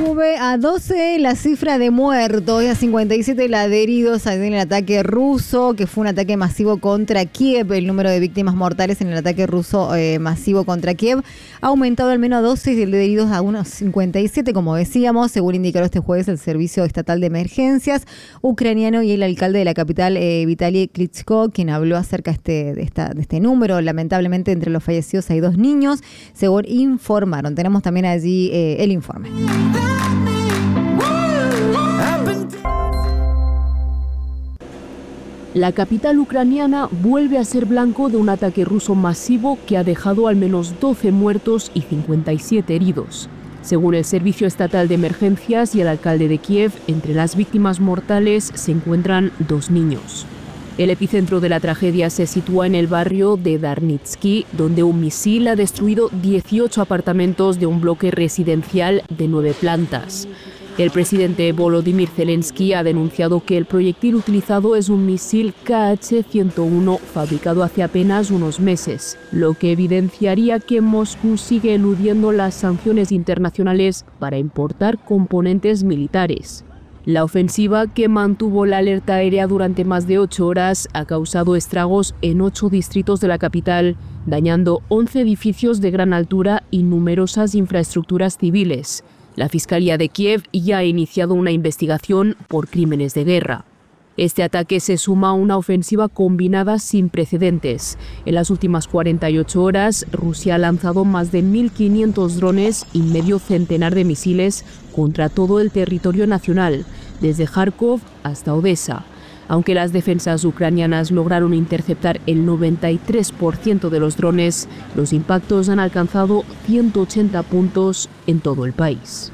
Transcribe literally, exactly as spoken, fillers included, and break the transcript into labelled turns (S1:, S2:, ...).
S1: Sube a doce la cifra de muertos y a cincuenta y siete la de heridos en el ataque ruso, que fue un ataque masivo contra Kiev. El número de víctimas mortales en el ataque ruso eh, masivo contra Kiev ha aumentado al menos a doce y el de heridos a unos cincuenta y siete, como decíamos, según indicó este jueves el Servicio Estatal de Emergencias ucraniano y el alcalde de la capital, eh, Vitaly Klitschko, quien habló acerca este, de, esta, de este número. Lamentablemente, entre los fallecidos hay dos niños, según informaron. Tenemos también allí eh, el informe.
S2: La capital ucraniana vuelve a ser blanco de un ataque ruso masivo que ha dejado al menos doce muertos y cincuenta y siete heridos. Según el Servicio Estatal de Emergencias y el alcalde de Kiev, entre las víctimas mortales se encuentran dos niños. El epicentro de la tragedia se sitúa en el barrio de Darnitsky, donde un misil ha destruido dieciocho apartamentos de un bloque residencial de nueve plantas. El presidente Volodymyr Zelensky ha denunciado que el proyectil utilizado es un misil K H ciento uno fabricado hace apenas unos meses, lo que evidenciaría que Moscú sigue eludiendo las sanciones internacionales para importar componentes militares. La ofensiva, que mantuvo la alerta aérea durante más de ocho horas, ha causado estragos en ocho distritos de la capital, dañando once edificios de gran altura y numerosas infraestructuras civiles. La Fiscalía de Kiev ya ha iniciado una investigación por crímenes de guerra. Este ataque se suma a una ofensiva combinada sin precedentes. En las últimas cuarenta y ocho horas, Rusia ha lanzado más de mil quinientos drones y medio centenar de misiles contra todo el territorio nacional, desde Kharkov hasta Odessa. Aunque las defensas ucranianas lograron interceptar el noventa y tres por ciento de los drones, los impactos han alcanzado ciento ochenta puntos en todo el país.